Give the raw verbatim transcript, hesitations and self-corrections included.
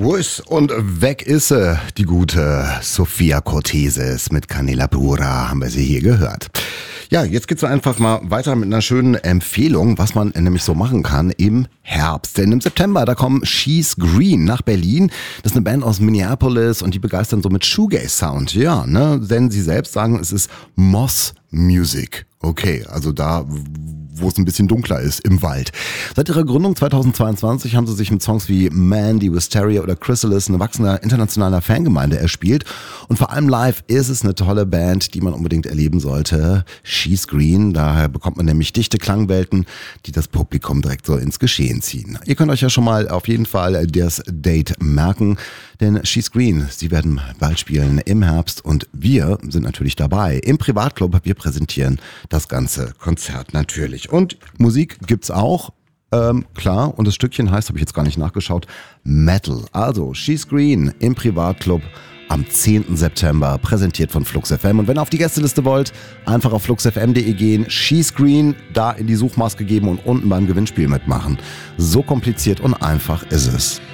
Wo ist und weg ist sie, die gute Sophia Cortesis mit Canela Pura, haben wir sie hier gehört. Ja, jetzt geht's einfach mal weiter mit einer schönen Empfehlung, was man nämlich so machen kann im Herbst. Denn im September, da kommen She's Green nach Berlin. Das ist eine Band aus Minneapolis und die begeistern so mit Shoegaze-Sound. Ja, ne, denn sie selbst sagen, es ist Moss Music. Okay, also da, wo es ein bisschen dunkler ist, im Wald. Seit ihrer Gründung zweitausendzweiundzwanzig haben sie sich mit Songs wie Mandy, Wisteria oder Chrysalis eine wachsende internationale Fangemeinde erspielt. Und vor allem live ist es eine tolle Band, die man unbedingt erleben sollte. She's Green, daher bekommt man nämlich dichte Klangwelten, die das Publikum direkt so ins Geschehen ziehen. Ihr könnt euch ja schon mal auf jeden Fall das Date merken, denn She's Green, sie werden bald spielen im Herbst und wir sind natürlich dabei im Privatclub. Wir präsentieren das ganze Konzert natürlich. Und Musik gibt's auch, ähm, klar, und das Stückchen heißt, habe ich jetzt gar nicht nachgeschaut, Metal. Also She's Green im Privatclub am zehnten September, präsentiert von Flux F M. Und wenn ihr auf die Gästeliste wollt, einfach auf flux f m punkt d e gehen, She's Green, da in die Suchmaske geben und unten beim Gewinnspiel mitmachen. So kompliziert und einfach ist es.